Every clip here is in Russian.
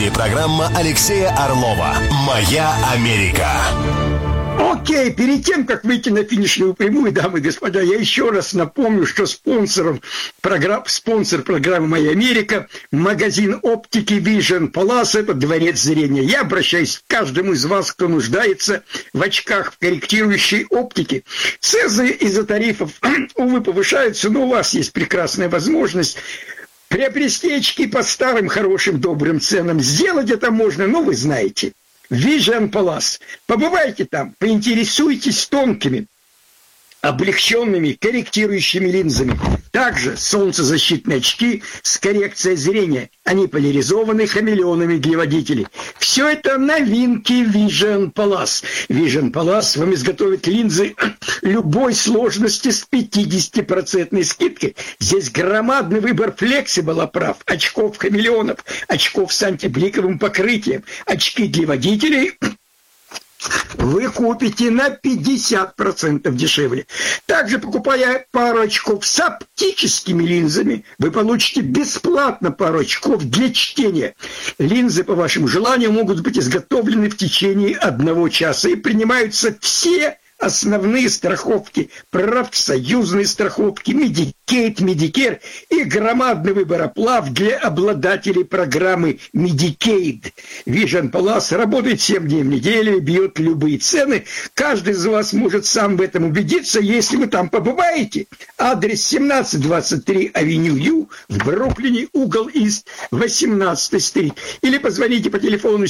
Программа Алексея Орлова «Моя Америка». Окей, перед тем, как выйти на финишную прямую, дамы и господа, я еще раз напомню, что спонсор программы «Моя Америка» – магазин оптики Vision Palace, это дворец зрения. Я обращаюсь к каждому из вас, кто нуждается в очках, в корректирующей оптике. Цены из-за тарифов, увы, повышаются, но у вас есть прекрасная возможность приобрести очки по старым, хорошим, добрым ценам. Сделать это можно, но вы знаете. Vision Palace. Побывайте там, поинтересуйтесь тонкими, облегченными корректирующими линзами. Также солнцезащитные очки с коррекцией зрения. Они поляризованы хамелеонами для водителей. Все это новинки Vision Palace. Vision Palace вам изготовит линзы любой сложности с 50% скидкой. Здесь громадный выбор флексибл оправ, очков хамелеонов, очков с антибликовым покрытием, очки для водителей вы купите на 50% дешевле. Также, покупая пару очков с оптическими линзами, вы получите бесплатно пару очков для чтения. Линзы, по вашему желанию, могут быть изготовлены в течение 1 часа и принимаются все основные страховки, профсоюзные страховки, Medicaid, Medicare и громадный выбор оплат для обладателей программы Medicaid. Vision Palace работает 7 дней в неделю, бьет любые цены. Каждый из вас может сам в этом убедиться, если вы там побываете. Адрес 1723 Авеню Ю в Бруклине, угол Ист, 18-й стрит. Или позвоните по телефону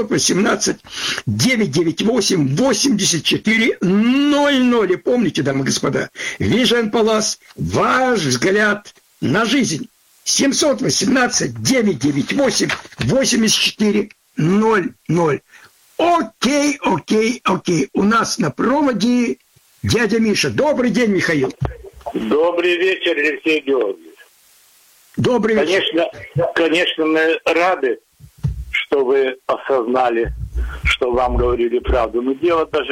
718-998-8400. И помните, дамы и господа, Vision Palace, ваш взгляд на жизнь. 718-998-8400. Окей. У нас на проводе дядя Миша. Добрый день, Михаил. Добрый вечер, Алексей Георгиевич. Добрый вечер. Конечно, мы рады, что вы осознали, что вам говорили правду. Но дело даже